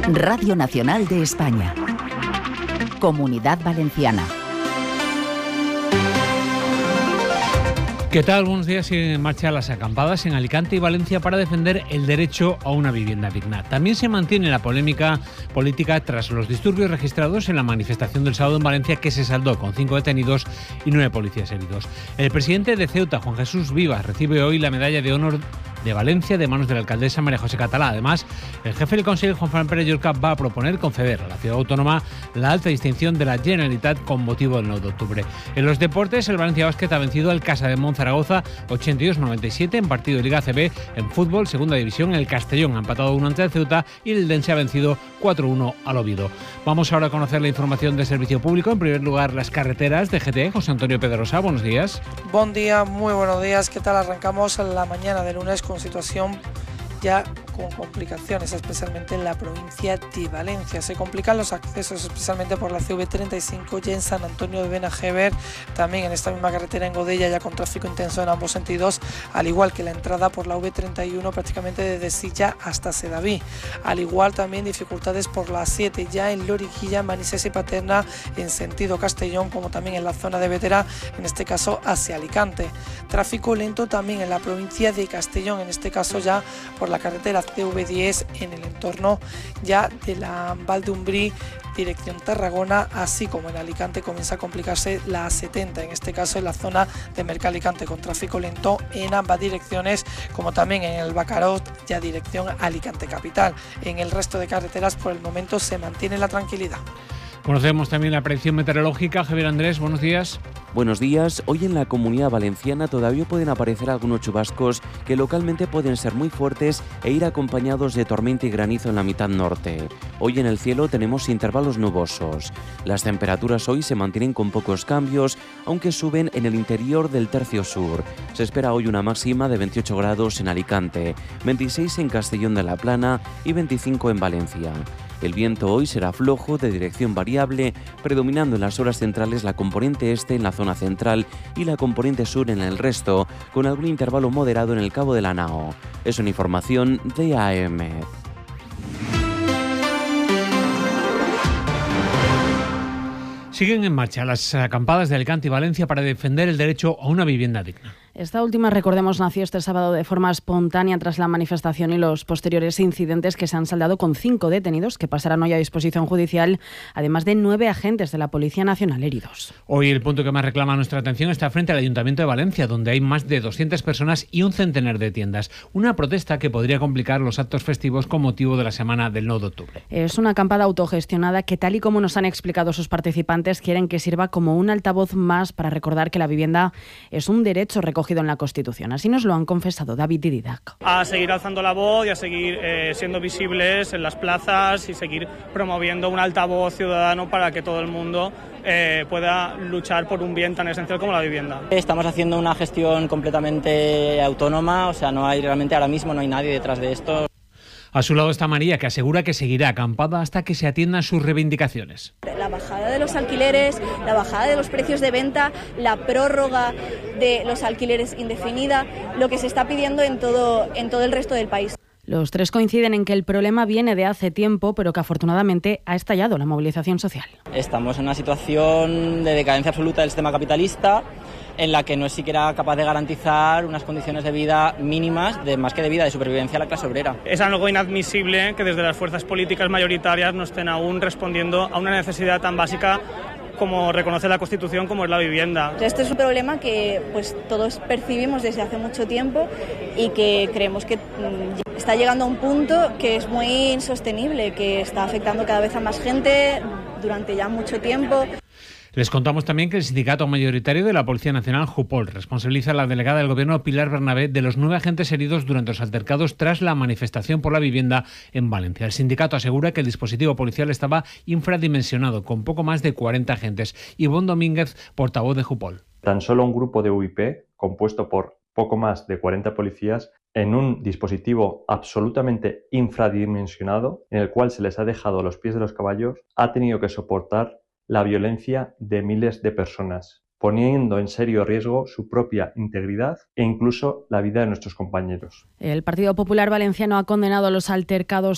Radio Nacional de España. Comunidad Valenciana. ¿Qué tal? Buenos días. Siguen en marcha las acampadas en Alicante y Valencia para defender el derecho a una vivienda digna. También se mantiene la polémica política tras los disturbios registrados en la manifestación del sábado en Valencia, que se saldó con 5 detenidos y 9 policías heridos. El presidente de Ceuta, Juan Jesús Vivas, recibe hoy la medalla de honor de Valencia de manos de la alcaldesa María José Catalá. Además, el jefe del Consejo, Juan Fran Pérez Llorca, va a proponer conceder a la ciudad autónoma la alta distinción de la Generalitat con motivo del 9 de octubre. En los deportes, el Valencia Basket ha vencido al Casademont Zaragoza 82-97 en partido de Liga ACB. En fútbol, segunda división, el Castellón ha empatado 1 ante el Ceuta y el Eldense ha vencido 4-1 al Oviedo. Vamos ahora a conocer la información de servicio público. En primer lugar, las carreteras de GT. José Antonio Pedrosa, buenos días. Buen día, muy buenos días. ¿Qué tal? Arrancamos la mañana de lunes con situación ya con complicaciones, especialmente en la provincia de Valencia. Se complican los accesos, especialmente por la CV35 ya en San Antonio de Benajever, también en esta misma carretera en Godella, ya con tráfico intenso en ambos sentidos, al igual que la entrada por la V31 prácticamente desde Silla hasta Sedaví. Al igual también dificultades por la 7 ya en Loriguilla, Manises y Paterna en sentido Castellón, como también en la zona de Vetera, en este caso hacia Alicante. Tráfico lento también en la provincia de Castellón, en este caso ya por la carretera CV10 en el entorno ya de la Valdumbrí dirección Tarragona, así como en Alicante comienza a complicarse la A70, en este caso en la zona de Mercalicante, con tráfico lento en ambas direcciones, como también en el Bacarot, ya dirección Alicante capital. En el resto de carreteras por el momento se mantiene la tranquilidad. Conocemos también la predicción meteorológica. Javier Andrés, buenos días. Buenos días. Hoy en la Comunidad Valenciana todavía pueden aparecer algunos chubascos que localmente pueden ser muy fuertes e ir acompañados de tormenta y granizo en la mitad norte. Hoy en el cielo tenemos intervalos nubosos. Las temperaturas hoy se mantienen con pocos cambios, aunque suben en el interior del tercio sur. Se espera hoy una máxima de 28 grados en Alicante, 26 en Castellón de la Plana y 25 en Valencia. El viento hoy será flojo, de dirección variable, predominando en las horas centrales la componente este en la zona central y la componente sur en el resto, con algún intervalo moderado en el Cabo de la Nao. Es una información de AM. Siguen en marcha las acampadas de Alicante y Valencia para defender el derecho a una vivienda digna. Esta última, recordemos, nació este sábado de forma espontánea tras la manifestación y los posteriores incidentes que se han saldado con 5 detenidos que pasarán hoy a disposición judicial, además de 9 agentes de la Policía Nacional heridos. Hoy el punto que más reclama nuestra atención está frente al Ayuntamiento de Valencia, donde hay más de 200 personas y un centenar de tiendas. Una protesta que podría complicar los actos festivos con motivo de la semana del 9 de octubre. Es una acampada autogestionada que, tal y como nos han explicado sus participantes, quieren que sirva como un altavoz más para recordar que la vivienda es un derecho recogido en la Constitución. Así nos lo han confesado David y Didac. A seguir alzando la voz y a seguir siendo visibles en las plazas y seguir promoviendo un altavoz ciudadano para que todo el mundo pueda luchar por un bien tan esencial como la vivienda. Estamos haciendo una gestión completamente autónoma, o sea, no hay realmente ahora mismo no hay nadie detrás de esto. A su lado está María, que asegura que seguirá acampada hasta que se atiendan sus reivindicaciones. La bajada de los alquileres, la bajada de los precios de venta, la prórroga de los alquileres indefinida, lo que se está pidiendo en todo el resto del país. Los tres coinciden en que el problema viene de hace tiempo, pero que afortunadamente ha estallado la movilización social. Estamos en una situación de decadencia absoluta del sistema capitalista, en la que no es siquiera capaz de garantizar unas condiciones de vida mínimas, más que de vida, de supervivencia a la clase obrera. Es algo inadmisible que desde las fuerzas políticas mayoritarias no estén aún respondiendo a una necesidad tan básica como reconoce la Constitución, como es la vivienda. Este es un problema que pues todos percibimos desde hace mucho tiempo y que creemos que está llegando a un punto que es muy insostenible, que está afectando cada vez a más gente durante ya mucho tiempo. Les contamos también que el sindicato mayoritario de la Policía Nacional, Jupol, responsabiliza a la delegada del Gobierno, Pilar Bernabé, de los 9 agentes heridos durante los altercados tras la manifestación por la vivienda en Valencia. El sindicato asegura que el dispositivo policial estaba infradimensionado, con poco más de 40 agentes. Ivonne Domínguez, portavoz de Jupol. Tan solo un grupo de UIP, compuesto por poco más de 40 policías, en un dispositivo absolutamente infradimensionado, en el cual se les ha dejado a los pies de los caballos, ha tenido que soportar la violencia de miles de personas, poniendo en serio riesgo su propia integridad e incluso la vida de nuestros compañeros. El Partido Popular Valenciano ha condenado los altercados